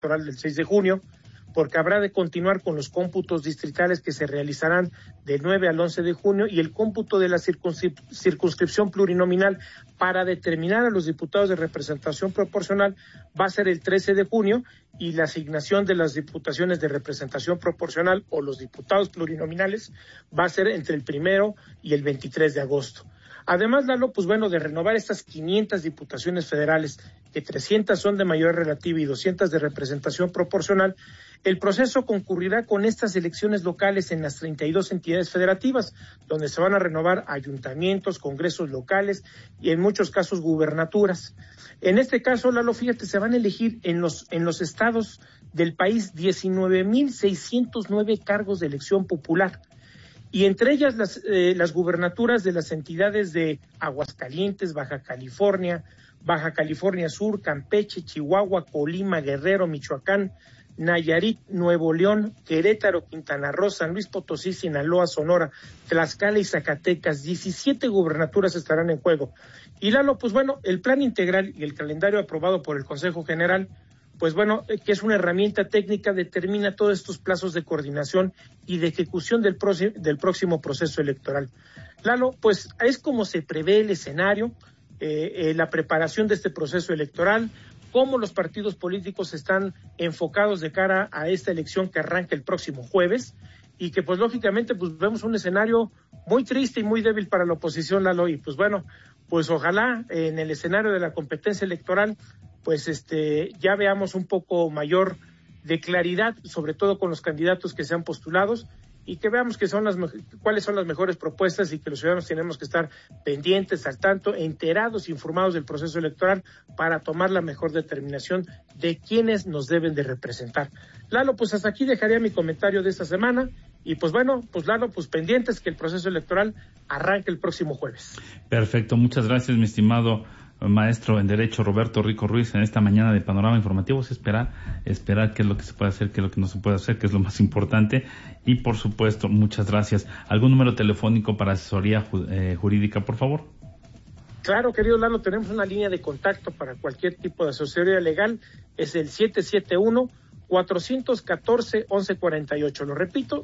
electoral del 6 de junio, porque habrá de continuar con los cómputos distritales que se realizarán del 9 al 11 de junio y el cómputo de la circunscripción plurinominal para determinar a los diputados de representación proporcional va a ser el 13 de junio y la asignación de las diputaciones de representación proporcional o los diputados plurinominales va a ser entre el 1 y el 23 de agosto. Además, Lalo, pues bueno, de renovar estas 500 diputaciones federales, que 300 son de mayoría relativa y 200 de representación proporcional, el proceso concurrirá con estas elecciones locales en las 32 entidades federativas, donde se van a renovar ayuntamientos, congresos locales y en muchos casos gubernaturas. En este caso, Lalo, fíjate, se van a elegir en los estados del país 19,609 cargos de elección popular. Y entre ellas las gubernaturas de las entidades de Aguascalientes, Baja California Sur, Campeche, Chihuahua, Colima, Guerrero, Michoacán, Nayarit, Nuevo León, Querétaro, Quintana Roo, San Luis Potosí, Sinaloa, Sonora, Tlaxcala y Zacatecas. 17 gubernaturas estarán en juego. Y Lalo, pues bueno, el plan integral y el calendario aprobado por el Consejo General, pues bueno, que es una herramienta técnica, determina todos estos plazos de coordinación y de ejecución del próximo proceso electoral. Lalo, pues es como se prevé el escenario, la preparación de este proceso electoral, cómo los partidos políticos están enfocados de cara a esta elección que arranca el próximo jueves, y que pues lógicamente pues vemos un escenario muy triste y muy débil para la oposición, Lalo, y pues bueno, pues ojalá en el escenario de la competencia electoral pues ya veamos un poco mayor de claridad, sobre todo con los candidatos que sean postulados, y que veamos cuáles son las mejores propuestas, y que los ciudadanos tenemos que estar pendientes, al tanto, enterados, informados del proceso electoral para tomar la mejor determinación de quiénes nos deben de representar. Lalo, pues hasta aquí dejaría mi comentario de esta semana, y pues bueno, pues Lalo, pues pendientes que el proceso electoral arranque el próximo jueves. Perfecto, muchas gracias, mi estimado maestro en Derecho Roberto Rico Ruiz. En esta mañana de Panorama Informativo es esperar qué es lo que se puede hacer, qué es lo que no se puede hacer, qué es lo más importante, y por supuesto, muchas gracias. ¿Algún número telefónico para asesoría jurídica, por favor? Claro, querido Lalo, tenemos una línea de contacto para cualquier tipo de asesoría legal, es el 771-414-1148, lo repito,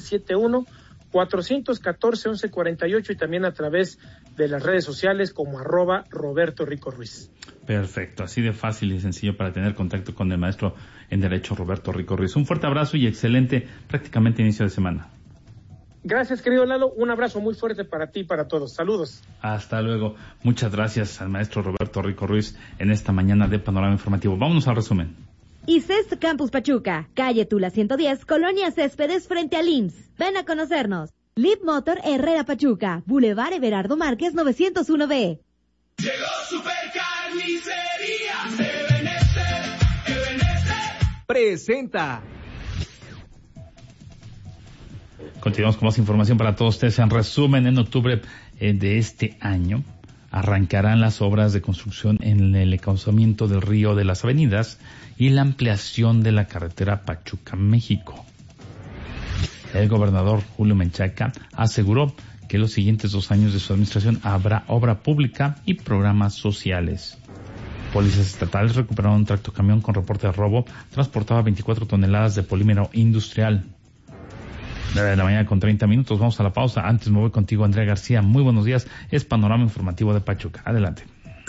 771-414-1148, y también a través de las redes sociales como @Roberto Rico Ruiz. Perfecto, así de fácil y sencillo para tener contacto con el maestro en Derecho Roberto Rico Ruiz. Un fuerte abrazo y excelente prácticamente inicio de semana. Gracias, querido Lalo, un abrazo muy fuerte para ti y para todos. Saludos. Hasta luego. Muchas gracias al maestro Roberto Rico Ruiz en esta mañana de Panorama Informativo. Vámonos al resumen. ICEST Campus Pachuca, calle Tula 110, Colonia Céspedes, frente al IMSS. Ven a conocernos. Lead Motor Herrera Pachuca, Boulevard Everardo Márquez 901B. Llegó Supercarnicería Ebenezer. Presenta. Continuamos con más información para todos ustedes. En resumen, en octubre de este año arrancarán las obras de construcción en el encauzamiento del río de las Avenidas y la ampliación de la carretera Pachuca-México. El gobernador Julio Menchaca aseguró que los siguientes 2 años de su administración habrá obra pública y programas sociales. Policías estatales recuperaron un tractocamión con reporte de robo. Transportaba 24 toneladas de polímero industrial. 9 de la mañana con 30 minutos. Vamos a la pausa. Antes me voy contigo, Andrea García. Muy buenos días. Es Panorama Informativo de Pachuca. Adelante.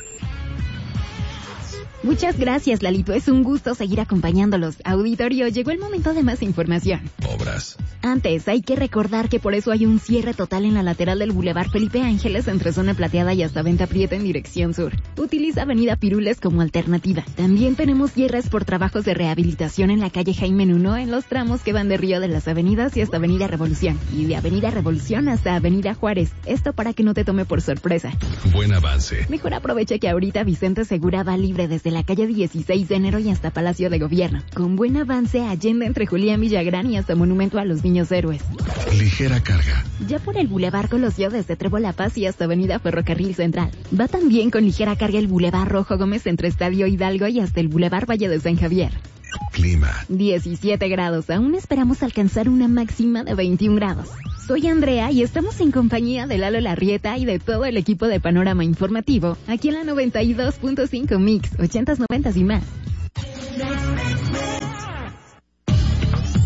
Muchas gracias, Lalito. Es un gusto seguir acompañándolos. Auditorio, llegó el momento de más información. Obras. Antes, hay que recordar que por eso hay un cierre total en la lateral del Boulevard Felipe Ángeles entre Zona Plateada y hasta Venta Prieta en dirección sur. Utiliza Avenida Pirules como alternativa. También tenemos cierres por trabajos de rehabilitación en la calle Jaime Nuno en los tramos que van de Río de las Avenidas y hasta Avenida Revolución. Y de Avenida Revolución hasta Avenida Juárez. Esto para que no te tome por sorpresa. Buen avance. Mejor aprovecha que ahorita Vicente Segura va libre desde la calle 16 de enero y hasta Palacio de Gobierno. Con buen avance, Allende entre Julián Villagrán y hasta Monumento a los Niños Héroes. Ligera carga. Ya por el Boulevard Colosio desde Trébol La Paz y hasta Avenida Ferrocarril Central. Va también con ligera carga el Boulevard Rojo Gómez entre Estadio Hidalgo y hasta el Boulevard Valle de San Javier. Clima. 17 grados. Aún esperamos alcanzar una máxima de 21 grados. Soy Andrea y estamos en compañía de Lalo Larrieta y de todo el equipo de Panorama Informativo, aquí en la 92.5 Mix, 80s, 90s y más.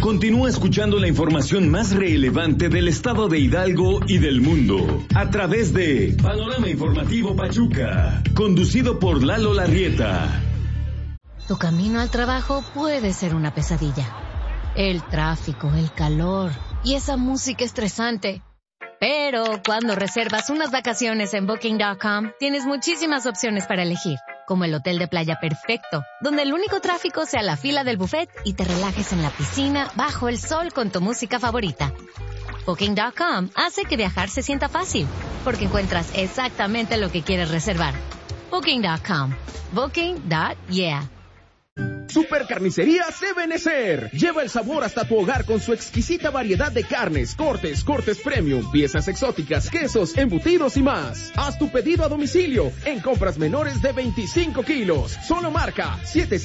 Continúa escuchando la información más relevante del estado de Hidalgo y del mundo a través de Panorama Informativo Pachuca, conducido por Lalo Larrieta. Tu camino al trabajo puede ser una pesadilla. El tráfico, el calor y esa música estresante. Pero cuando reservas unas vacaciones en Booking.com, tienes muchísimas opciones para elegir, como el hotel de playa perfecto, donde el único tráfico sea la fila del buffet y te relajes en la piscina bajo el sol con tu música favorita. Booking.com hace que viajar se sienta fácil, porque encuentras exactamente lo que quieres reservar. Booking.com. Booking.yeah. Super Carnicerías Ebenezer. Lleva el sabor hasta tu hogar con su exquisita variedad de carnes, cortes premium, piezas exóticas, quesos, embutidos y más. Haz tu pedido a domicilio en compras menores de 25 kilos. Solo marca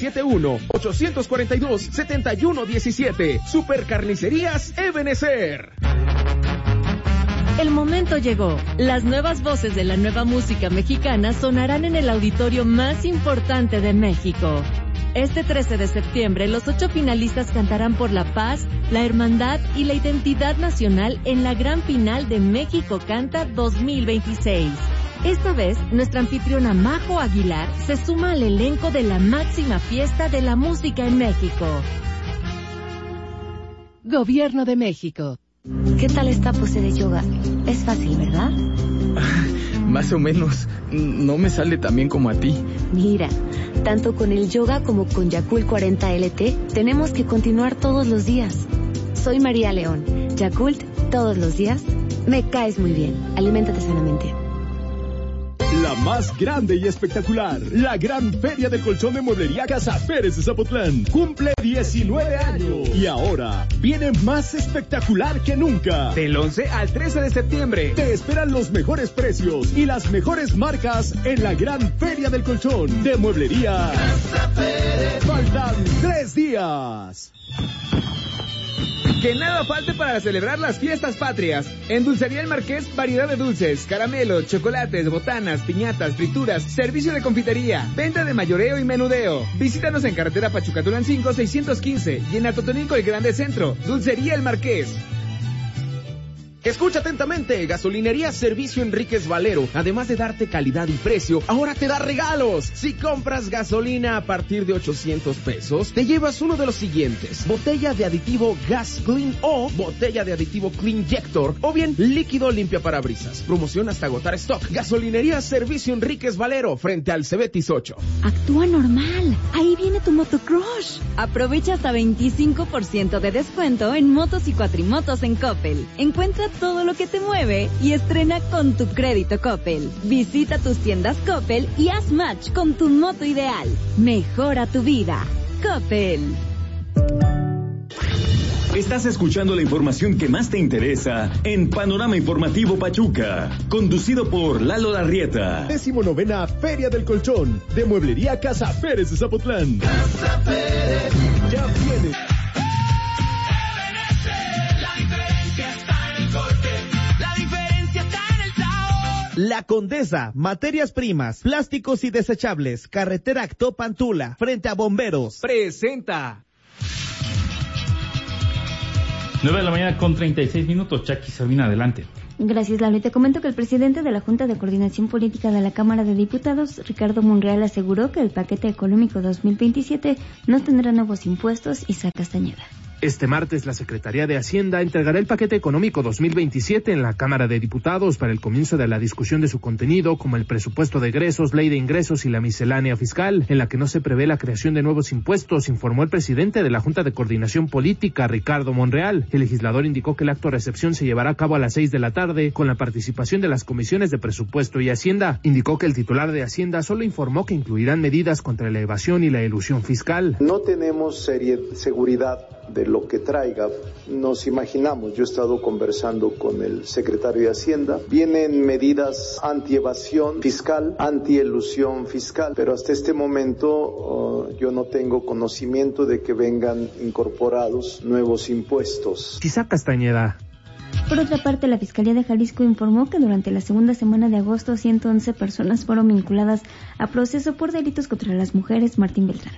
771-842-7117. Super Carnicerías Ebenezer. El momento llegó. Las nuevas voces de la nueva música mexicana sonarán en el auditorio más importante de México. Este 13 de septiembre, los 8 finalistas cantarán por la paz, la hermandad y la identidad nacional en la gran final de México Canta 2026. Esta vez, nuestra anfitriona Majo Aguilar se suma al elenco de la máxima fiesta de la música en México. Gobierno de México. ¿Qué tal esta pose de yoga? Es fácil, ¿verdad? Más o menos. No me sale tan bien como a ti. Mira, tanto con el yoga como con Yakult 40 LT, tenemos que continuar todos los días. Soy María León. Yakult, todos los días. Me caes muy bien. Aliméntate sanamente. La más grande y espectacular, la gran Feria del Colchón de Mueblería Casa Pérez de Zapotlán, cumple 19 años y ahora viene más espectacular que nunca. Del 11 al 13 de septiembre te esperan los mejores precios y las mejores marcas en la gran Feria del Colchón de Mueblería Casa Pérez. Faltan 3 días. Que nada falte para celebrar las fiestas patrias. En Dulcería El Marqués, variedad de dulces, caramelos, chocolates, botanas, piñatas, frituras, servicio de confitería, venta de mayoreo y menudeo. Visítanos en carretera Pachuca-Tulancingo 615 y en Atotonilco El Grande Centro. Dulcería El Marqués. Escucha atentamente, Gasolinería Servicio Enríquez Valero, además de darte calidad y precio, ahora te da regalos. Si compras gasolina a partir de 800 pesos, te llevas uno de los siguientes: botella de aditivo Gas Clean o botella de aditivo Cleanjector, o bien líquido limpia parabrisas. Promoción hasta agotar stock. Gasolinería Servicio Enríquez Valero, frente al Cebetis 8. Actúa normal, ahí viene tu motocrush. Aprovecha hasta 25% de descuento en motos y cuatrimotos en Coppel. Encuentra todo lo que te mueve y estrena con tu crédito Coppel. Visita tus tiendas Coppel y haz match con tu moto ideal. Mejora tu vida. Coppel. Estás escuchando la información que más te interesa en Panorama Informativo Pachuca, conducido por Lalo Larrieta. 19ª Feria del Colchón de Mueblería Casa Pérez de Zapotlán. Casa Pérez. Ya viene. La Condesa, materias primas, plásticos y desechables, carretera Actopantula, frente a Bomberos. Presenta. 9 de la mañana con 36 minutos. Jackie Sabina, adelante. Gracias, Lalo. Y te comento que el presidente de la Junta de Coordinación Política de la Cámara de Diputados, Ricardo Monreal, aseguró que el paquete económico 2027 no tendrá nuevos impuestos. Isaac Castañeda. Este martes, la Secretaría de Hacienda entregará el paquete económico 2027 en la Cámara de Diputados para el comienzo de la discusión de su contenido, como el presupuesto de egresos, ley de ingresos y la miscelánea fiscal, en la que no se prevé la creación de nuevos impuestos, informó el presidente de la Junta de Coordinación Política, Ricardo Monreal. El legislador indicó que el acto de recepción se llevará a cabo a las 6 de la tarde, con la participación de las comisiones de Presupuesto y Hacienda. Indicó que el titular de Hacienda solo informó que incluirán medidas contra la evasión y la elusión fiscal. No tenemos seguridad de lo que traiga, nos imaginamos, yo he estado conversando con el secretario de Hacienda, vienen medidas anti-evasión fiscal, anti-elusión fiscal, pero hasta este momento yo no tengo conocimiento de que vengan incorporados nuevos impuestos. Isaac Castañeda. Por otra parte, la Fiscalía de Jalisco informó que durante la segunda semana de agosto 111 personas fueron vinculadas a proceso por delitos contra las mujeres. Martín Beltrán.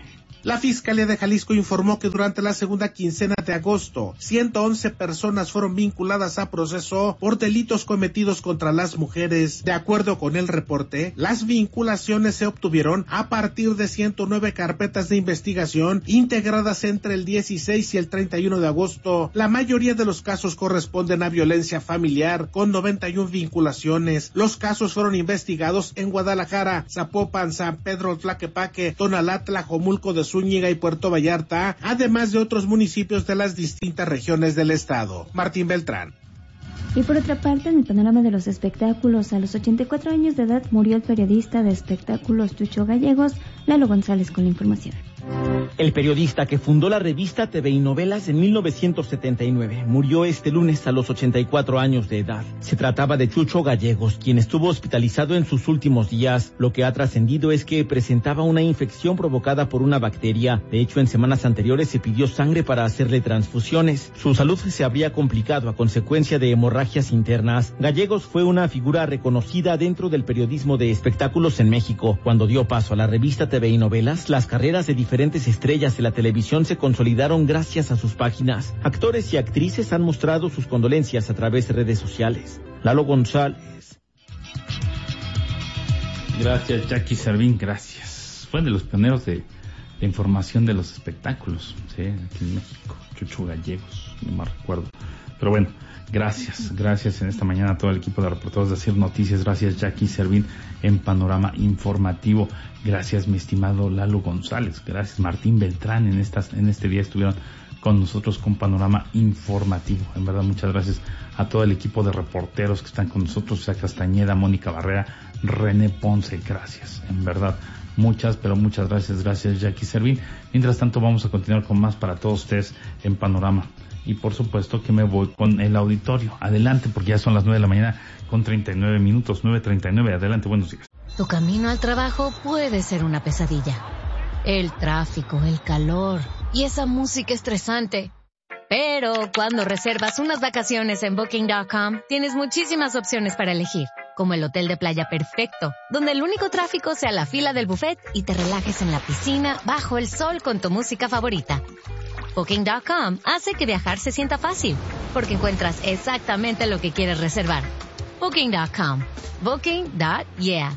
La Fiscalía de Jalisco informó que durante la segunda quincena de agosto, 111 personas fueron vinculadas a proceso por delitos cometidos contra las mujeres. De acuerdo con el reporte, las vinculaciones se obtuvieron a partir de 109 carpetas de investigación integradas entre el 16 y el 31 de agosto. La mayoría de los casos corresponden a violencia familiar, con 91 vinculaciones. Los casos fueron investigados en Guadalajara, Zapopan, San Pedro Tlaquepaque, Tonalá, Tlajomulco de Zúñiga y Puerto Vallarta, además de otros municipios de las distintas regiones del estado. Martín Beltrán. Y por otra parte, en el panorama de los espectáculos, a los 84 años de edad murió el periodista de espectáculos Chucho Gallegos. Lalo González con la información. El periodista que fundó la revista TV y Novelas en 1979 murió este lunes a los 84 años de edad. Se trataba de Chucho Gallegos, quien estuvo hospitalizado en sus últimos días. Lo que ha trascendido es que presentaba una infección provocada por una bacteria. De hecho, en semanas anteriores se pidió sangre para hacerle transfusiones. Su salud se habría complicado a consecuencia de hemorragias internas. Gallegos fue una figura reconocida dentro del periodismo de espectáculos en México. Cuando dio paso a la revista TV y Novelas, las carreras de diferentes estrellas de la televisión se consolidaron gracias a sus páginas. Actores y actrices han mostrado sus condolencias a través de redes sociales. Lalo González. Gracias, Jackie Servín, gracias. Fue de los pioneros de información de los espectáculos, ¿sí? Aquí en México. Chucho Gallegos, no me recuerdo. Pero bueno, gracias en esta mañana a todo el equipo de reporteros de Hacer Noticias. Gracias, Jackie Servín, en Panorama Informativo. Gracias, mi estimado Lalo González. Gracias, Martín Beltrán. En este día estuvieron con nosotros con Panorama Informativo. En verdad, muchas gracias a todo el equipo de reporteros que están con nosotros. José Castañeda, Mónica Barrera, René Ponce. Gracias, en verdad. Muchas gracias. Gracias, Jackie Servín. Mientras tanto, vamos a continuar con más para todos ustedes en Panorama. Y por supuesto que me voy con el auditorio. Adelante, porque ya son las 9 de la mañana con 39 minutos, 9:39. Adelante, buenos días. Tu camino al trabajo puede ser una pesadilla. El tráfico, el calor y esa música estresante. Pero cuando reservas unas vacaciones en Booking.com, tienes muchísimas opciones para elegir. Como el hotel de playa perfecto, donde el único tráfico sea la fila del buffet y te relajes en la piscina bajo el sol con tu música favorita. Booking.com hace que viajar se sienta fácil, porque encuentras exactamente lo que quieres reservar. Booking.com. Booking.yeah.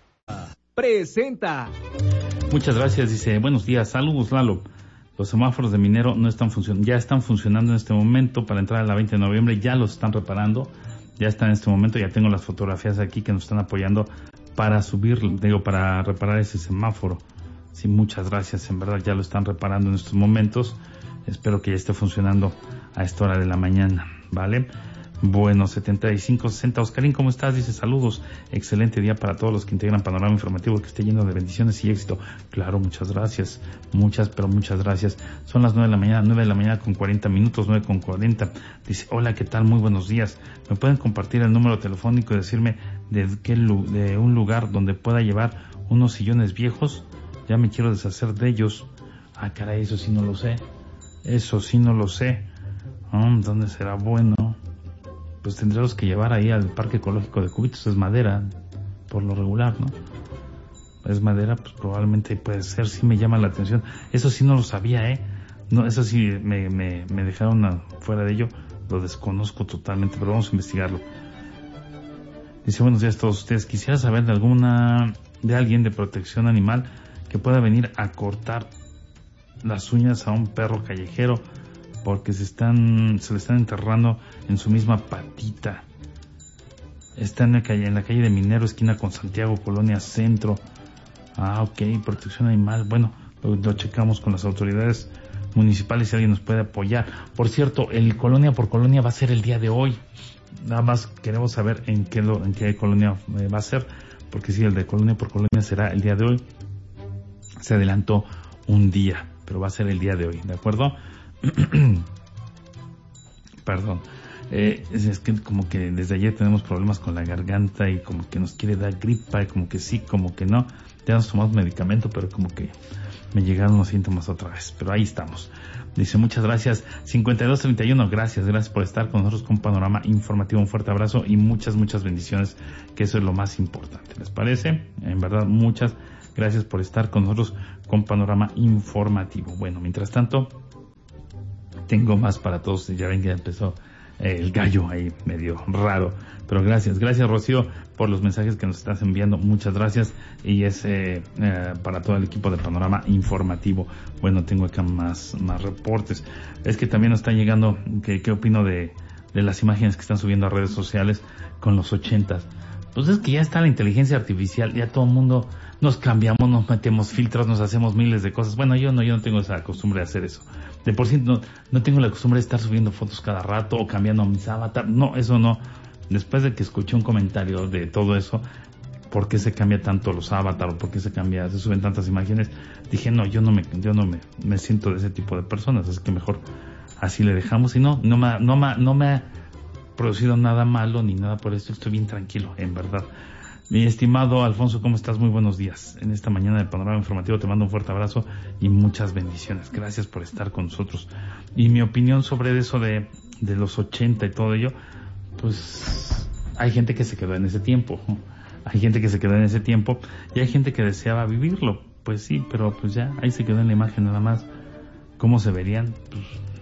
Presenta. Muchas gracias, dice, buenos días, saludos Lalo. Los semáforos de Minero no están ya están funcionando en este momento para entrar a la 20 de noviembre, ya los están reparando, ya están en este momento, ya tengo las fotografías aquí que nos están apoyando para para reparar ese semáforo. Sí, muchas gracias, en verdad ya lo están reparando en estos momentos. Espero que ya esté funcionando a esta hora de la mañana, ¿vale? Bueno, 7560. Oscarín, ¿cómo estás? Dice, saludos. Excelente día para todos los que integran Panorama Informativo, que esté lleno de bendiciones y éxito. Claro, muchas gracias. Muchas gracias. Son las 9 de la mañana con 40 minutos, 9:40. Dice, hola, ¿qué tal? Muy buenos días. ¿Me pueden compartir el número telefónico y decirme de un lugar donde pueda llevar unos sillones viejos? Ya me quiero deshacer de ellos. Ah, caray, eso sí no lo sé. ¿Dónde será bueno? Pues tendremos que llevar ahí al Parque Ecológico de Cubitos. Es madera, por lo regular, ¿no? Es madera, pues probablemente puede ser. Sí me llama la atención. Eso sí no lo sabía, No, eso sí me dejaron fuera de ello. Lo desconozco totalmente, pero vamos a investigarlo. Dice, buenos días a todos ustedes. Quisiera saber de alguien de protección animal que pueda venir a cortar las uñas a un perro callejero, porque se le están enterrando en su misma patita. Está en la calle de Minero, esquina con Santiago, Colonia Centro. Ah, ok, protección animal. Bueno, lo checamos con las autoridades municipales si alguien nos puede apoyar. Por cierto, el Colonia por Colonia va a ser el día de hoy. Nada más queremos saber en qué colonia va a ser, porque sí, el de Colonia por Colonia será el día de hoy. Se adelantó un día, pero va a ser el día de hoy, ¿de acuerdo? Perdón, es que como que desde ayer tenemos problemas con la garganta y como que nos quiere dar gripa y como que sí, como que no. Ya nos tomamos medicamento, pero como que me llegaron los síntomas otra vez, pero ahí estamos. Dice, muchas gracias. 5231, gracias por estar con nosotros con Panorama Informativo. Un fuerte abrazo y muchas bendiciones, que eso es lo más importante. ¿Les parece? En verdad, muchas Gracias por estar con nosotros con Panorama Informativo. Bueno, mientras tanto, tengo más para todos. Ya ven que empezó el gallo ahí medio raro, pero gracias Rocío por los mensajes que nos estás enviando, muchas gracias, y es para todo el equipo de Panorama Informativo. Bueno, tengo acá más reportes. Es que también nos están llegando qué opino de las imágenes que están subiendo a redes sociales con los 80s. Pues es que ya está la inteligencia artificial, ya todo el mundo nos cambiamos, nos metemos filtros, nos hacemos miles de cosas. Bueno, yo no tengo esa costumbre de hacer eso. De por sí no tengo la costumbre de estar subiendo fotos cada rato o cambiando mis avatar. No, eso no. Después de que escuché un comentario de todo eso, ¿por qué se cambia tanto los avatars? ¿Por qué se suben tantas imágenes? Dije, no, yo no me siento de ese tipo de personas, es que mejor así le dejamos. Y no me ha producido nada malo ni nada por esto. Estoy bien tranquilo, en verdad. Mi estimado Alfonso, ¿cómo estás? Muy buenos días. En esta mañana de Panorama Informativo te mando un fuerte abrazo y muchas bendiciones. Gracias por estar con nosotros. Y mi opinión sobre eso de los 80 y todo ello, pues hay gente que se quedó en ese tiempo. Hay gente que se quedó en ese tiempo y hay gente que deseaba vivirlo. Pues sí, pero pues ya ahí se quedó en la imagen nada más. ¿Cómo se verían? Pues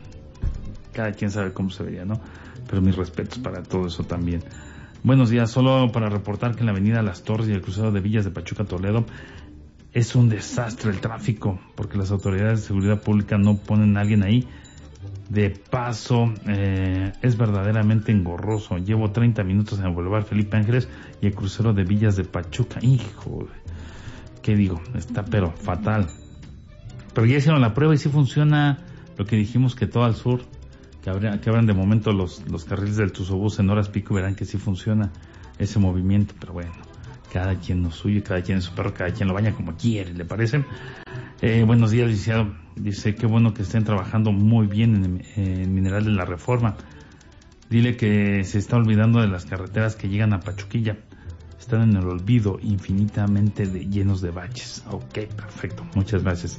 cada quien sabe cómo se vería, ¿no? Pero mis respetos para todo eso también. Buenos días, solo para reportar que en la avenida Las Torres y el crucero de Villas de Pachuca, Toledo, es un desastre el tráfico, porque las autoridades de seguridad pública no ponen a alguien ahí. De paso, es verdaderamente engorroso. Llevo 30 minutos en el Boulevard Felipe Ángeles y el crucero de Villas de Pachuca. Hijo, ¿qué digo? Está pero fatal. Pero ya hicieron la prueba y sí funciona lo que dijimos, que todo al sur, que abran de momento los carriles del Tuzobús en horas pico, verán que sí funciona ese movimiento. Pero bueno, cada quien lo suyo, cada quien es su perro, cada quien lo baña como quiere, ¿le parece? Buenos días, licenciado. Dice, qué bueno que estén trabajando muy bien en Mineral de la Reforma. Dile que se está olvidando de las carreteras que llegan a Pachuquilla. Están en el olvido, infinitamente llenos de baches. Ok, perfecto. Muchas gracias.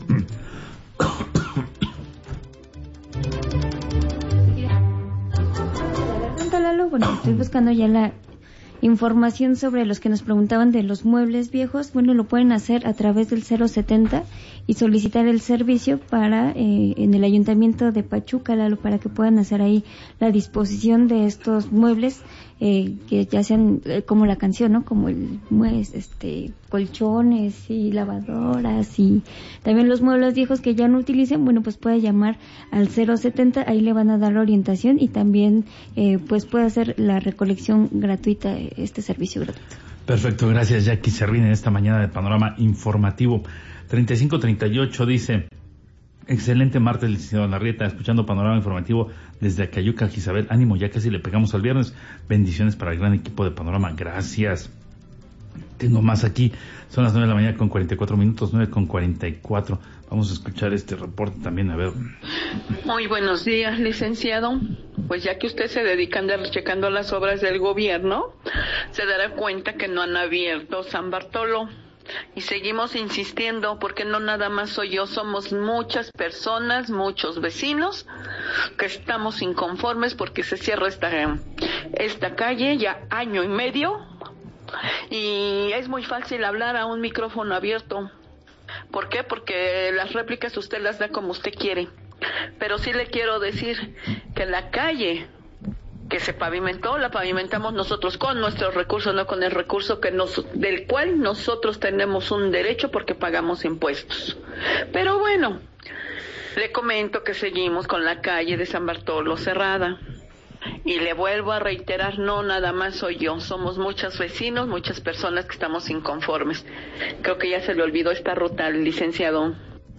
Bueno, estoy buscando ya la información sobre los que nos preguntaban de los muebles viejos. Bueno, lo pueden hacer a través del 070 y solicitar el servicio para en el Ayuntamiento de Pachuca, Lalo, para que puedan hacer ahí la disposición de estos muebles que ya sean como la canción, ¿no? Como colchones y lavadoras, y también los muebles viejos que ya no utilicen. Bueno, pues puede llamar al 070, ahí le van a dar la orientación y también pues puede hacer la recolección gratuita, este servicio gratuito. Perfecto, gracias Jackie Servín en esta mañana de Panorama Informativo. 3538 dice, excelente martes, licenciado Larrieta, escuchando Panorama Informativo desde Acayuca, Isabel. Ánimo, ya casi le pegamos al viernes. Bendiciones para el gran equipo de Panorama. Gracias. Tengo más aquí. Son las 9 de la mañana con 44 minutos, 9:44. Vamos a escuchar este reporte también, a ver. Muy buenos días, licenciado. Pues ya que usted se dedica a andar checando las obras del gobierno, se dará cuenta que no han abierto San Bartolo. Y seguimos insistiendo, porque no nada más soy yo, somos muchas personas, muchos vecinos que estamos inconformes porque se cierra esta calle ya año y medio, y es muy fácil hablar a un micrófono abierto. ¿Por qué? Porque las réplicas usted las da como usted quiere. Pero sí le quiero decir que la calle que se pavimentó, la pavimentamos nosotros con nuestros recursos, no con el recurso del cual nosotros tenemos un derecho porque pagamos impuestos. Pero bueno, le comento que seguimos con la calle de San Bartolo cerrada. Y le vuelvo a reiterar, no nada más soy yo, somos muchos vecinos, muchas personas que estamos inconformes. Creo que ya se le olvidó esta ruta al licenciado.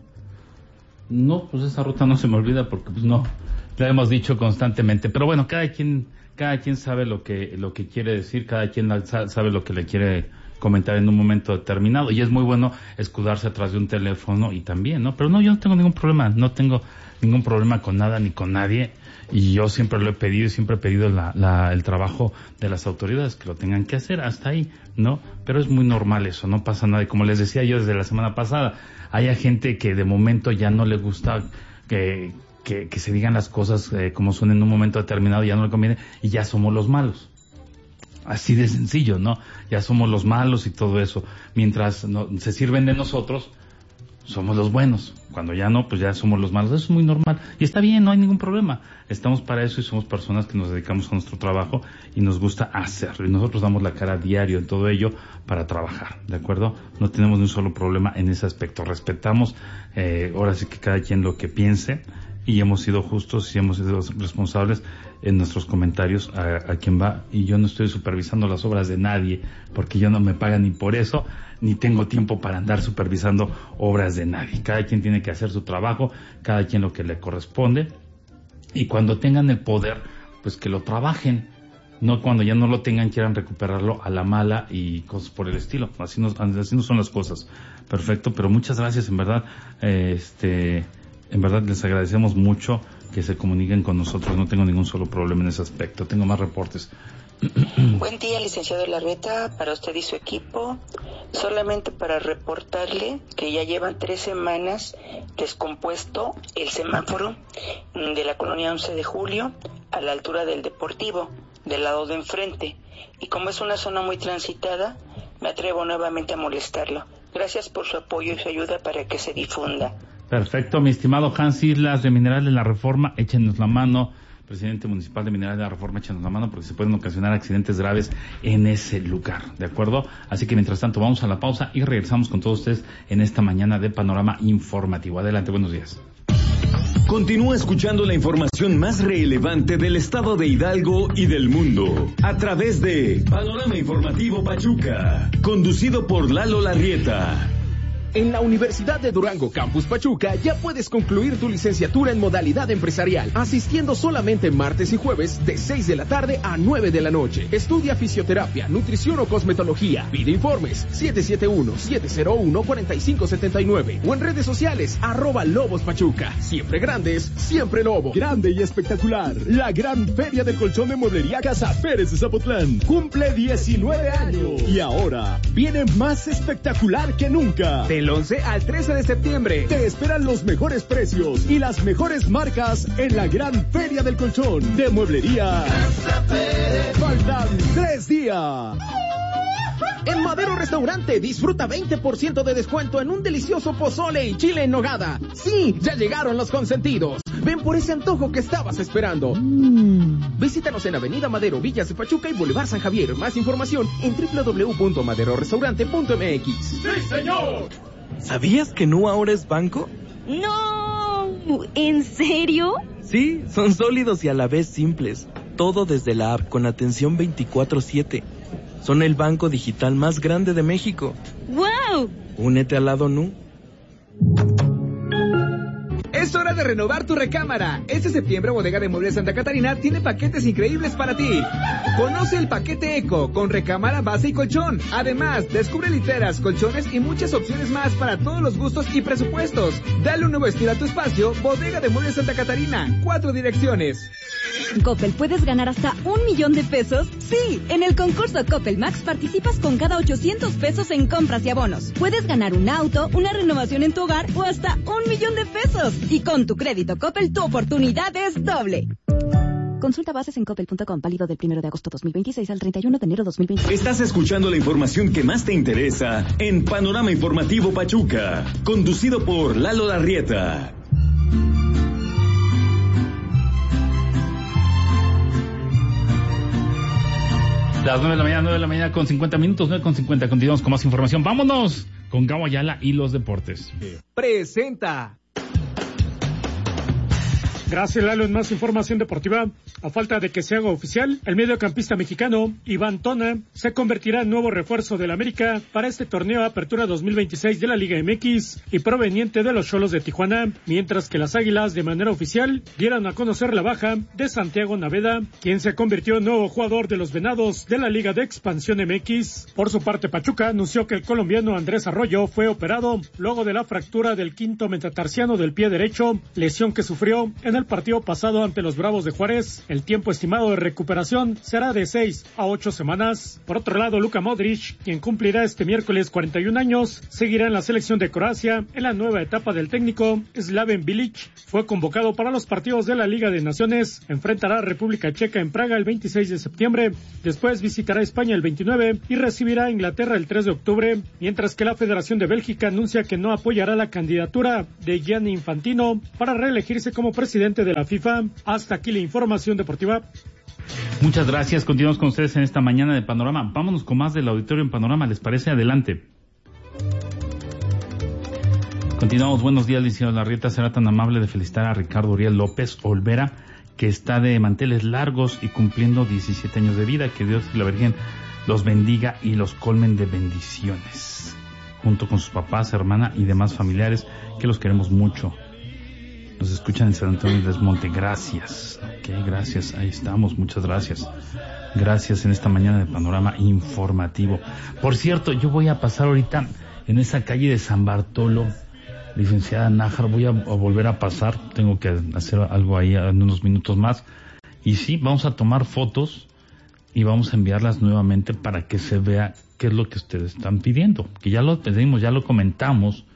No, pues esa ruta no se me olvida porque pues no, la hemos dicho constantemente. Pero bueno, cada quien sabe lo que quiere decir, cada quien sabe lo que le quiere comentar en un momento determinado, y es muy bueno escudarse atrás de un teléfono y también, ¿no? Pero no, yo no tengo ningún problema con nada ni con nadie, y yo siempre lo he pedido y siempre he pedido el trabajo de las autoridades, que lo tengan que hacer, hasta ahí, ¿no? Pero es muy normal eso, no pasa nada, y como les decía yo desde la semana pasada, hay gente que de momento ya no le gusta que se digan las cosas como son en un momento determinado, ya no le conviene, y ya somos los malos. Así de sencillo, ¿no? Ya somos los malos y todo eso. Mientras se sirven de nosotros, somos los buenos. Cuando ya no, pues ya somos los malos. Eso es muy normal. Y está bien, no hay ningún problema. Estamos para eso y somos personas que nos dedicamos a nuestro trabajo y nos gusta hacerlo. Y nosotros damos la cara diario en todo ello para trabajar, ¿de acuerdo? No tenemos ni un solo problema en ese aspecto. Respetamos, ahora sí que cada quien lo que piense, y hemos sido justos y hemos sido responsables en nuestros comentarios a quien va. Y yo no estoy supervisando las obras de nadie, porque yo no me pagan ni por eso, ni tengo tiempo para andar supervisando obras de nadie. Cada quien tiene que hacer su trabajo, cada quien lo que le corresponde, y cuando tengan el poder, pues que lo trabajen, no cuando ya no lo tengan quieran recuperarlo a la mala y cosas por el estilo. Así no son las cosas. Perfecto, pero muchas gracias, en verdad, en verdad les agradecemos mucho que se comuniquen con nosotros. No tengo ningún solo problema en ese aspecto. Tengo más reportes. Buen día, licenciado Larreta, para usted y su equipo. Solamente para reportarle que ya llevan 3 semanas descompuesto el semáforo de la colonia 11 de Julio a la altura del Deportivo, del lado de enfrente. Y como es una zona muy transitada, me atrevo nuevamente a molestarlo. Gracias por su apoyo y su ayuda para que se difunda. Perfecto, mi estimado Hans Islas de Mineral de la Reforma, échenos la mano. Presidente municipal de Mineral de la Reforma, échenos la mano porque se pueden ocasionar accidentes graves en ese lugar, ¿de acuerdo? Así que mientras tanto vamos a la pausa y regresamos con todos ustedes en esta mañana de Panorama Informativo. Adelante, buenos días. Continúa escuchando la información más relevante del estado de Hidalgo y del mundo a través de Panorama Informativo Pachuca, conducido por Lalo Larrieta. En la Universidad de Durango Campus Pachuca ya puedes concluir tu licenciatura en modalidad empresarial, asistiendo solamente martes y jueves de 6 de la tarde a 9 de la noche. Estudia fisioterapia, nutrición o cosmetología. Pide informes 771-701-4579 o en redes sociales @Lobos Pachuca. Siempre grandes, siempre Lobo. Grande y espectacular, la gran feria del colchón de mueblería Casa Pérez de Zapotlán cumple 19 años y ahora viene más espectacular que nunca. Del 11 al 13 de septiembre. Te esperan los mejores precios y las mejores marcas en la gran feria del colchón de mueblería Casa Pérez. Faltan 3 días. En Madero Restaurante disfruta 20% de descuento en un delicioso pozole y chile en nogada. Sí, ya llegaron los consentidos. Ven por ese antojo que estabas esperando. Visítanos en Avenida Madero, Villas de Pachuca y Boulevard San Javier. Más información en www.maderorestaurante.mx. ¡Sí, señor! ¿Sabías que Nu ahora es banco? ¡No! ¿En serio? Sí, son sólidos y a la vez simples. Todo desde la app con atención 24/7. Son el banco digital más grande de México. ¡Wow! Únete al lado Nu. Es hora de renovar tu recámara. Este septiembre Bodega de Muebles Santa Catarina tiene paquetes increíbles para ti. Conoce el paquete Eco con recámara, base y colchón. Además, descubre literas, colchones y muchas opciones más para todos los gustos y presupuestos. Dale un nuevo estilo a tu espacio. Bodega de Muebles Santa Catarina. 4 direcciones. En Coppel puedes ganar hasta $1,000,000. Sí, en el concurso Coppel Max participas con cada $800 en compras y abonos. Puedes ganar un auto, una renovación en tu hogar o hasta $1,000,000. Y con tu crédito Coppel, tu oportunidad es doble. Consulta bases en coppel.com, válido del 1 de agosto 2026 al 31 de enero 2026. Estás escuchando la información que más te interesa en Panorama Informativo Pachuca, conducido por Lalo Larrieta. Las 9 de la mañana con 50 minutos, 9:50. Continuamos con más información. Vámonos con Gabo Ayala y los deportes. Presenta. Gracias, Lalo. En más información deportiva, a falta de que se haga oficial, el mediocampista mexicano Iván Tona se convertirá en nuevo refuerzo del América para este torneo Apertura 2026 de la Liga MX y proveniente de los Xolos de Tijuana, mientras que las Águilas de manera oficial dieron a conocer la baja de Santiago Naveda, quien se convirtió en nuevo jugador de los Venados de la Liga de Expansión MX. Por su parte, Pachuca anunció que el colombiano Andrés Arroyo fue operado luego de la fractura del quinto metatarsiano del pie derecho, lesión que sufrió en en el partido pasado ante los Bravos de Juárez. El tiempo estimado de recuperación será de 6 a 8 semanas. Por otro lado, Luka Modric, quien cumplirá este miércoles 41 años, seguirá en la selección de Croacia en la nueva etapa del técnico Slaven Bilic. Fue convocado para los partidos de la Liga de Naciones. Enfrentará a República Checa en Praga el 26 de septiembre. Después visitará España el 29 y recibirá a Inglaterra el 3 de octubre. Mientras que la Federación de Bélgica anuncia que no apoyará la candidatura de Gianni Infantino para reelegirse como presidente de la FIFA. Hasta aquí la información deportiva. Muchas gracias. Continuamos con ustedes en esta mañana de Panorama. Vámonos con más del auditorio en Panorama. ¿Les parece? Adelante. Continuamos. Buenos días, licenciado Larrieta. Será tan amable de felicitar a Ricardo Uriel López Olvera, que está de manteles largos y cumpliendo 17 años de vida. Que Dios y la Virgen los bendiga y los colmen de bendiciones, junto con sus papás, hermana y demás familiares, que los queremos mucho. Nos escuchan en San Antonio del Monte. Gracias. Ok, gracias. Ahí estamos. Muchas gracias. Gracias en esta mañana de Panorama Informativo. Por cierto, yo voy a pasar ahorita en esa calle de San Bartolo, licenciada Nájar, voy a volver a pasar. Tengo que hacer algo ahí en unos minutos más. Y sí, vamos a tomar fotos y vamos a enviarlas nuevamente para que se vea qué es lo que ustedes están pidiendo. Que ya lo pedimos, ya lo comentamos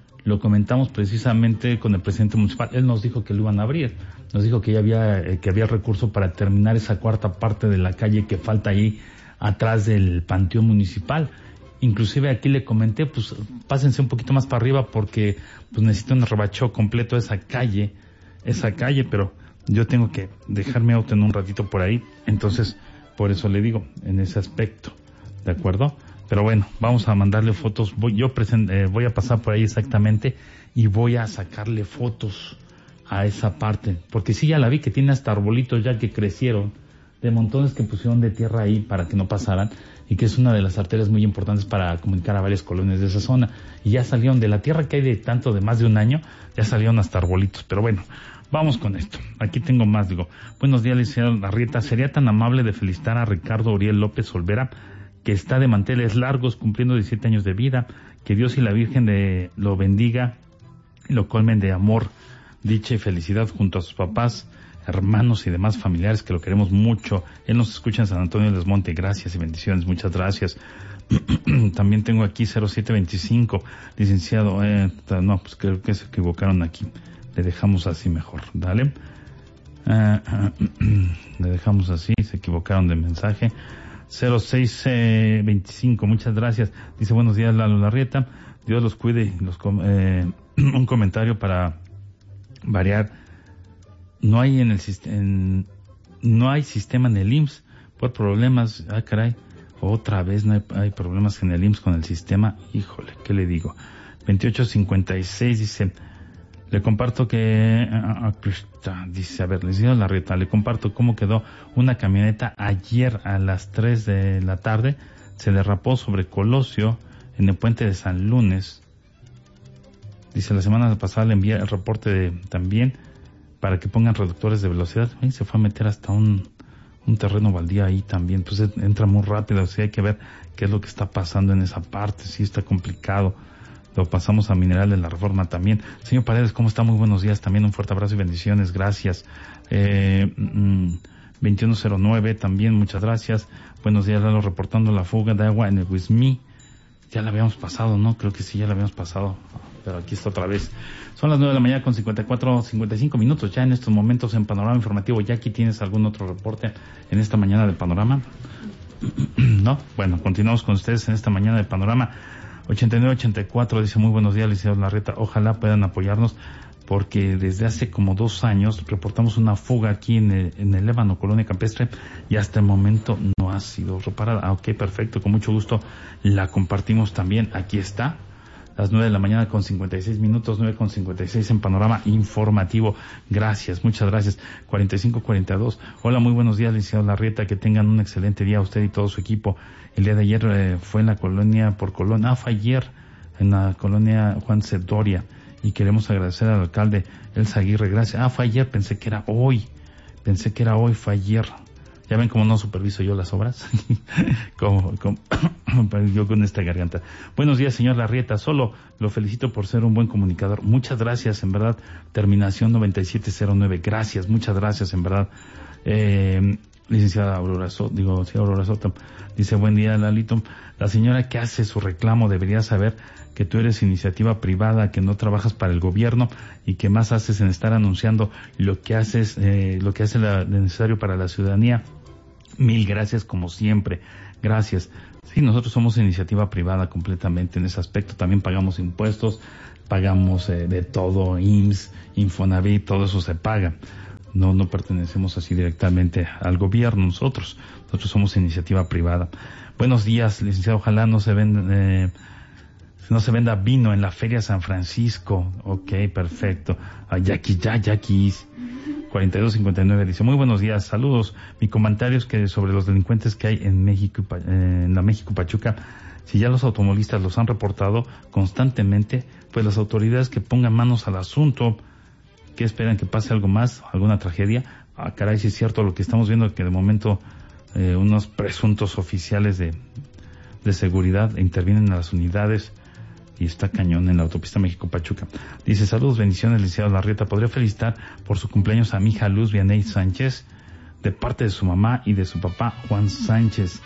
precisamente con el presidente municipal. Él nos dijo que lo iban a abrir, nos dijo que ya había recurso para terminar esa cuarta parte de la calle que falta ahí atrás del panteón municipal. Inclusive aquí le comenté, pues pásense un poquito más para arriba porque pues necesito un rebacho completo de esa calle, pero yo tengo que dejar mi auto en un ratito por ahí, entonces por eso le digo en ese aspecto, ¿de acuerdo? Pero bueno, vamos a mandarle fotos. Voy a pasar por ahí exactamente y voy a sacarle fotos a esa parte, porque sí, ya la vi que tiene hasta arbolitos ya que crecieron, de montones que pusieron de tierra ahí para que no pasaran, y que es una de las arterias muy importantes para comunicar a varias colonias de esa zona. Y ya salieron de la tierra que hay de tanto de más de un año, ya salieron hasta arbolitos. Pero bueno, vamos con esto. Aquí tengo más, digo. Buenos días, licenciado Larrieta. ¿Sería tan amable de felicitar a Ricardo Uriel López Olvera, que está de manteles largos cumpliendo 17 años de vida? Que Dios y la Virgen lo bendiga y lo colmen de amor, dicha y felicidad junto a sus papás, hermanos y demás familiares, que lo queremos mucho. Él nos escucha en San Antonio del Monte. Gracias y bendiciones. Muchas gracias. También tengo aquí 0725, licenciado. No, pues creo que se equivocaron aquí. Le dejamos así mejor. Dale. Le dejamos así. Se equivocaron de mensaje. 0625, muchas gracias. Dice, buenos días, Lalo Larrieta. Dios los cuide. Un comentario para variar. No hay no hay sistema en el IMSS por problemas. Ah, caray, otra vez no hay problemas en el IMSS con el sistema. Híjole, ¿qué le digo? 2856 dice, le comparto que dice, a ver, les digo la reta, le comparto cómo quedó una camioneta ayer a las 3 de la tarde, se derrapó sobre Colosio en el puente de San Lunes. Dice, la semana pasada le envié el reporte también para que pongan reductores de velocidad. Y se fue a meter hasta un terreno baldío ahí también. Entonces entra muy rápido. O sea, hay que ver qué es lo que está pasando en esa parte. Sí, está complicado. Lo pasamos a Mineral de la Reforma también. Señor Paredes, ¿cómo está? Muy buenos días. También un fuerte abrazo y bendiciones. Gracias. 2109 también, muchas gracias. Buenos días, Lalo, reportando la fuga de agua en el Huizmí. Ya la habíamos pasado, ¿no? Creo que sí, ya la habíamos pasado. Pero aquí está otra vez. Son las 9 de la mañana con 55 minutos ya en estos momentos en Panorama Informativo. ¿Ya aquí tienes algún otro reporte en esta mañana de Panorama? ¿No? Bueno, continuamos con ustedes en esta mañana de Panorama. 8984 dice, muy buenos días, licenciado Larrieta. Ojalá puedan apoyarnos porque desde hace como 2 años reportamos una fuga aquí en el Ébano, Colonia Campestre, y hasta el momento no ha sido reparada. Ah, ok, perfecto, con mucho gusto la compartimos también. Aquí está. Las 9 de la mañana con 56 minutos, 9 con 56 en Panorama Informativo. Gracias, muchas gracias. 4542. Hola, muy buenos días, licenciado Larrieta. Que tengan un excelente día usted y todo su equipo. El día de ayer fue en la colonia por Colón. Fue ayer en la colonia Juan C. Doria. Y queremos agradecer al alcalde Elsa Aguirre. Gracias. Fue ayer, pensé que era hoy. Fue ayer. Ya ven cómo no superviso yo las obras. como yo con esta garganta. Buenos días, señor Larrieta. Solo lo felicito por ser un buen comunicador. Muchas gracias, en verdad. Terminación 9709. Gracias, muchas gracias, en verdad. Licenciada Aurora Soto. Dice, buen día, Lalito. La señora que hace su reclamo debería saber que tú eres iniciativa privada, que no trabajas para el gobierno y que más haces en estar anunciando lo que haces, lo que hace necesario para la ciudadanía. Mil gracias como siempre. Gracias. Sí, nosotros somos iniciativa privada completamente en ese aspecto. También pagamos impuestos, pagamos de todo, IMSS, Infonavit, todo eso se paga. No pertenecemos así directamente al gobierno nosotros. Nosotros somos iniciativa privada. Buenos días, licenciado. Ojalá no se venda vino en la Feria San Francisco. Ok, perfecto. Yaquis. 4259 dice, muy buenos días, saludos. Mi comentario es que sobre los delincuentes que hay en México, en la México Pachuca, si ya los automovilistas los han reportado constantemente, pues las autoridades que pongan manos al asunto. ¿Qué esperan? ¿Que pase algo más? ¿Alguna tragedia? Ah, caray, sí es cierto lo que estamos viendo, que de momento unos presuntos oficiales de seguridad intervienen a las unidades y está cañón en la autopista México-Pachuca. Dice, saludos, bendiciones, licenciado Larrieta. ¿Podría felicitar por su cumpleaños a mi hija Luz Vianey Sánchez, de parte de su mamá y de su papá Juan Sánchez,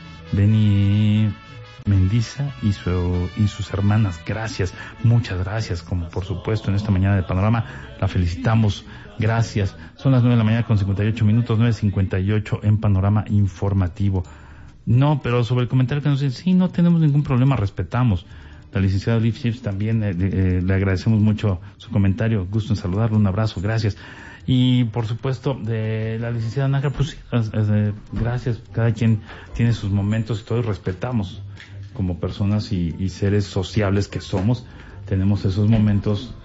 Beni Mendiza y sus hermanas? Gracias, muchas gracias, como por supuesto en esta mañana de Panorama la felicitamos. Gracias. Son las 9 de la mañana con 58 minutos, 9:58 en Panorama Informativo. No, pero sobre el comentario que nos dice, sí, no tenemos ningún problema, respetamos. La licenciada Liv Chips también le agradecemos mucho su comentario. Gusto en saludarlo, un abrazo, gracias. Y por supuesto, de la licenciada Nájera, pues sí, gracias. Cada quien tiene sus momentos y todos respetamos como personas y seres sociables que somos. Tenemos esos momentos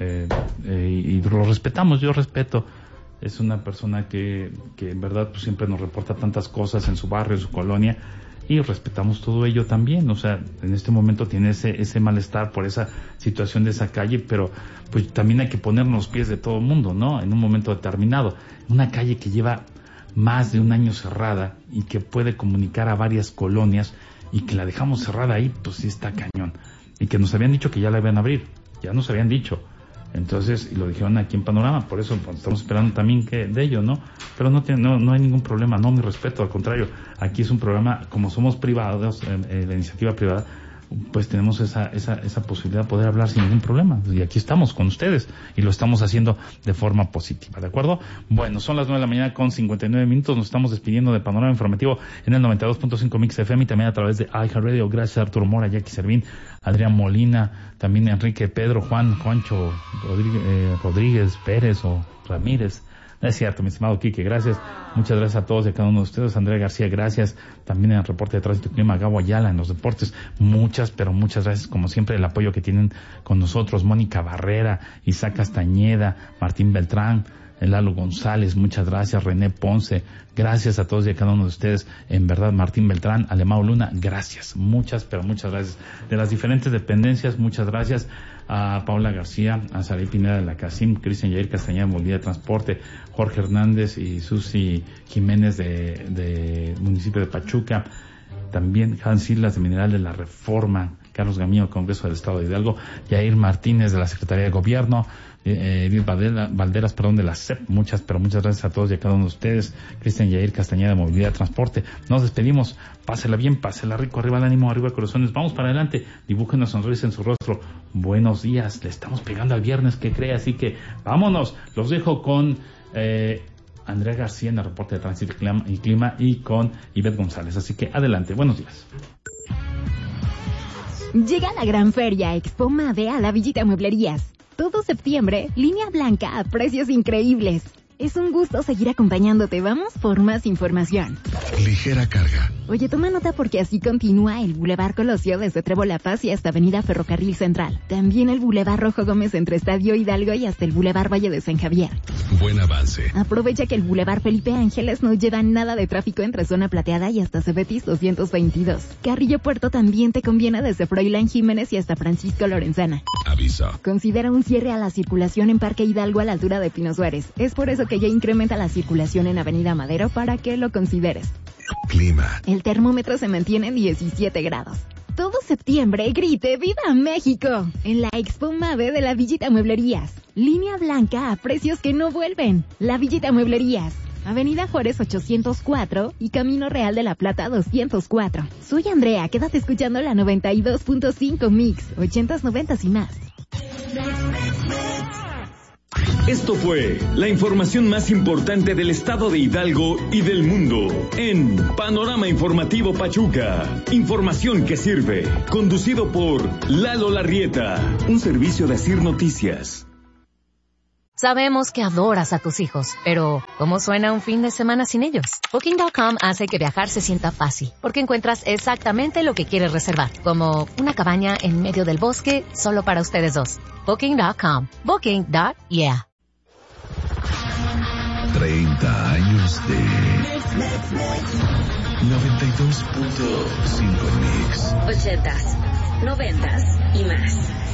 y los respetamos. Yo respeto. Es una persona que en verdad pues siempre nos reporta tantas cosas en su barrio, en su colonia, y respetamos todo ello también. O sea, en este momento tiene ese malestar por esa situación de esa calle, pero pues también hay que ponernos los pies de todo el mundo, ¿no? En un momento determinado. Una calle que lleva más de un año cerrada y que puede comunicar a varias colonias y que la dejamos cerrada ahí, pues sí está cañón. Y que nos habían dicho que ya la iban a abrir, ya nos habían dicho. Entonces, y lo dijeron aquí en Panorama, por eso pues, estamos esperando también de ello, ¿no? Pero no hay ningún problema, no, mi respeto, al contrario, aquí es un programa, como somos privados, la iniciativa privada, pues tenemos esa posibilidad de poder hablar sin ningún problema, y aquí estamos con ustedes, y lo estamos haciendo de forma positiva, ¿de acuerdo? Bueno, son las 9 de la mañana con 59 minutos, nos estamos despidiendo de Panorama Informativo en el 92.5 Mix FM y también a través de iHeartRadio. Gracias a Arturo Mora, Jackie Servín, Adrián Molina, también Enrique, Pedro, Juan, Juancho, Rodríguez, Pérez o Ramírez. No es cierto, mi estimado Quique, gracias. Muchas gracias a todos y a cada uno de ustedes. Andrea García, gracias. También en el reporte de tránsito y clima, Gabo Ayala en los deportes. Muchas gracias, como siempre, el apoyo que tienen con nosotros. Mónica Barrera, Isaac Castañeda, Martín Beltrán, Lalo González, muchas gracias. René Ponce, gracias a todos y a cada uno de ustedes. En verdad, Martín Beltrán, Alemão Luna, gracias. Muchas gracias. De las diferentes dependencias, muchas gracias. A Paula García, a Saray Pineda de la Casim, Cristian Yair Castañeda de Movilidad de Transporte, Jorge Hernández y Susi Jiménez de municipio de Pachuca, también Hans Silas de Mineral de la Reforma, Carlos Gamillo, Congreso del Estado de Hidalgo, Yair Martínez de la Secretaría de Gobierno, Edith Valderas, de la CEP, muchas gracias a todos y a cada uno de ustedes. Cristian Yair Castañeda de Movilidad de Transporte. Nos despedimos, pásela bien, pásela rico, arriba el ánimo, arriba corazones, vamos para adelante, dibujen una sonrisa en su rostro. Buenos días, le estamos pegando al viernes, que cree, así que vámonos, los dejo con Andrea García en el reporte de tránsito y clima y con Ivette González, así que adelante, buenos días. Llega la gran feria Expo Mave a la Villita Mueblerías. Todo septiembre, línea blanca a precios increíbles. Es un gusto seguir acompañándote. Vamos por más información. Ligera carga. Oye, toma nota porque así continúa el Boulevard Colosio desde Trébol La Paz y hasta Avenida Ferrocarril Central. También el Boulevard Rojo Gómez entre Estadio Hidalgo y hasta el Boulevard Valle de San Javier. Buen avance. Aprovecha que el Boulevard Felipe Ángeles no lleva nada de tráfico entre Zona Plateada y hasta Cebetis 222. Carrillo Puerto también te conviene desde Froilán Jiménez y hasta Francisco Lorenzana. Aviso. Considera un cierre a la circulación en Parque Hidalgo a la altura de Pino Suárez. Es por eso que ya incrementa la circulación en Avenida Madero para que lo consideres. Clima. El termómetro se mantiene en 17 grados. Todo septiembre grite ¡Viva México! En la Expo Mave de la Villita Mueblerías. Línea blanca a precios que no vuelven. La Villita Mueblerías. Avenida Juárez 804 y Camino Real de la Plata 204. Soy Andrea, quédate escuchando la 92.5 Mix, 80s, 90s y más. Esto fue la información más importante del estado de Hidalgo y del mundo en Panorama Informativo Pachuca. Información que sirve. Conducido por Lalo Larrieta, un servicio de Asir Noticias. Sabemos que adoras a tus hijos, pero ¿cómo suena un fin de semana sin ellos? Booking.com hace que viajar se sienta fácil, porque encuentras exactamente lo que quieres reservar, como una cabaña en medio del bosque solo para ustedes dos. Booking.com. Booking.yeah. 30 años de 92.5 Mix. 80s, 90s y más.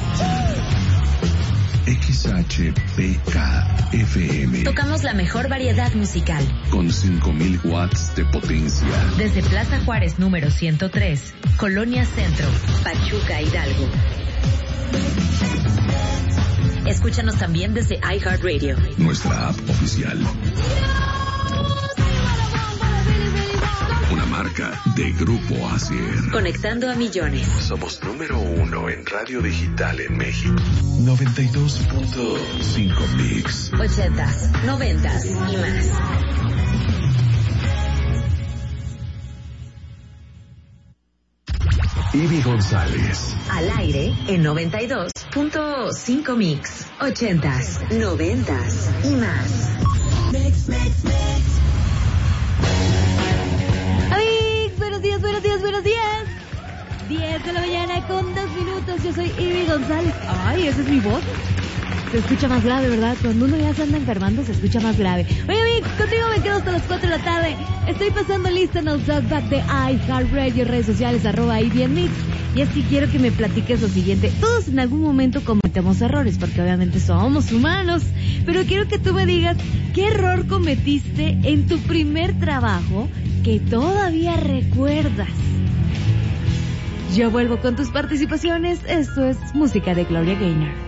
XHPK-FM. Tocamos la mejor variedad musical. Con 5,000 watts de potencia. Desde Plaza Juárez número 103, Colonia Centro, Pachuca, Hidalgo. Escúchanos también desde iHeartRadio. Nuestra app oficial. Una marca de Grupo Asier. Conectando a millones. Somos número 1 en radio digital en México. 92.5 Mix. 80s, 90s y más. Ivy González. Al aire en 92.5 Mix. 80s, 90s y más. Mix, mix, mix. Buenos días. 10 de la mañana con 2 minutos. Yo soy Ivy González. Ay, esa es mi voz. Se escucha más grave, ¿verdad? Cuando uno ya se anda enfermando, se escucha más grave. Oye, contigo me quedo hasta las 4 de la tarde. Estoy pasando lista en el talkback de iHeartRadio, redes sociales, @IBMix. Y así quiero que me platiques lo siguiente. Todos en algún momento cometemos errores, porque obviamente somos humanos. Pero quiero que tú me digas qué error cometiste en tu primer trabajo que todavía recuerdas. Yo vuelvo con tus participaciones. Esto es música de Gloria Gaynor.